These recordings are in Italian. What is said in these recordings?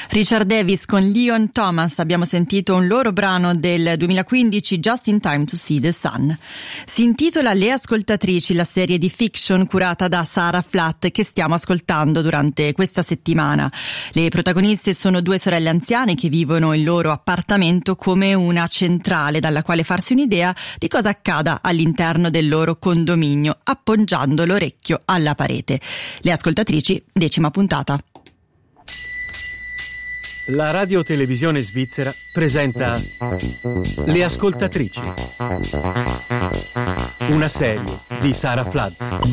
Richard Davis con Leon Thomas, abbiamo sentito un loro brano del 2015, Just in Time to See the Sun. Si intitola Le ascoltatrici, la serie di fiction curata da Sarah Flatt che stiamo ascoltando durante questa settimana. Le protagoniste sono due sorelle anziane che vivono il loro appartamento come una centrale dalla quale farsi un'idea di cosa accada all'interno del loro condominio, appoggiando l'orecchio alla parete. Le ascoltatrici, 10ª puntata. La radiotelevisione svizzera presenta Le ascoltatrici, una serie di Sarah Flatt.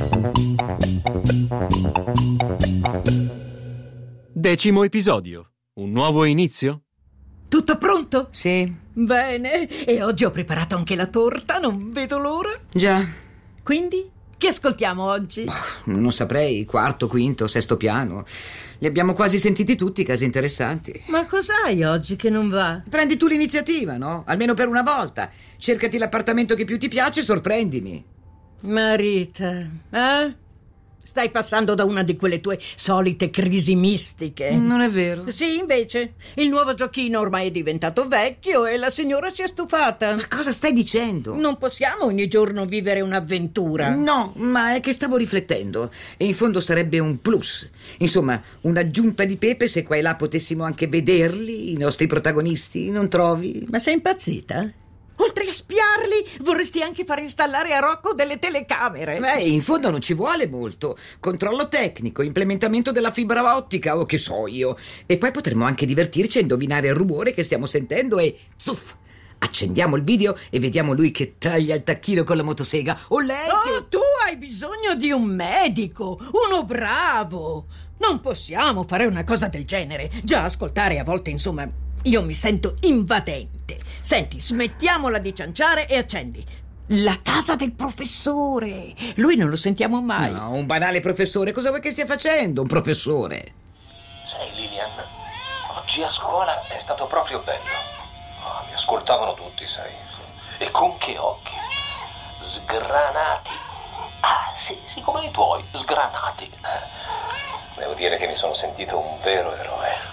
10° episodio, un nuovo inizio? Tutto pronto? Sì. Bene, e oggi ho preparato anche la torta, non vedo l'ora. Già. Quindi, che ascoltiamo oggi? Non saprei, 4º, 5º, 6º piano. Li abbiamo quasi sentiti tutti, casi interessanti. Ma cos'hai oggi che non va? Prendi tu l'iniziativa, no? Almeno per una volta. Cercati l'appartamento che più ti piace e sorprendimi. Marita, stai passando da una di quelle tue solite crisi mistiche. Non è vero. Sì, invece, il nuovo giochino ormai è diventato vecchio e la signora si è stufata. Ma cosa stai dicendo? Non possiamo ogni giorno vivere un'avventura. No, ma è che stavo riflettendo. E in fondo sarebbe un plus. Insomma, un'aggiunta di pepe se qua e là potessimo anche vederli, i nostri protagonisti, non trovi? Ma sei impazzita? Oltre a spiarli, vorresti anche far installare a Rocco delle telecamere. In fondo non ci vuole molto. Controllo tecnico, implementamento della fibra ottica o che so io. E poi potremmo anche divertirci a indovinare il rumore che stiamo sentendo e zuff! Accendiamo il video e vediamo lui che taglia il tacchino con la motosega o lei che... Tu hai bisogno di un medico, uno bravo. Non possiamo fare una cosa del genere. Già ascoltare a volte, insomma, io mi sento invadente. Senti, smettiamola di cianciare e accendi. La casa del professore. Lui non lo sentiamo mai. No, un banale professore. Cosa vuoi che stia facendo, un professore? Sai, Lilian, oggi a scuola è stato proprio bello. Mi ascoltavano tutti, sai. E con che occhi. Sgranati. Sì, come i tuoi, sgranati. Devo dire che mi sono sentito un vero eroe.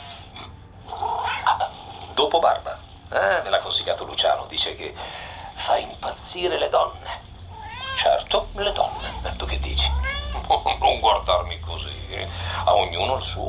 Dopo Barba, me l'ha consigliato Luciano, dice che fa impazzire le donne. Certo, le donne, tu che dici? Non guardarmi così, a ognuno il suo.